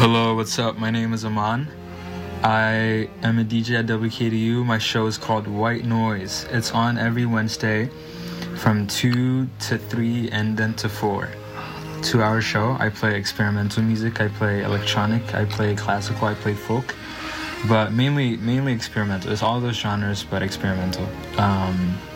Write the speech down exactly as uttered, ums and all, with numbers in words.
Hello, what's up? My name is Aman. I am a D J at W K D U. My show is called White Noise. It's on every Wednesday from two to three and then to four. Two hour show. I play experimental music, I play electronic, I play classical, I play folk, but mainly mainly experimental. It's all those genres, but experimental. Um,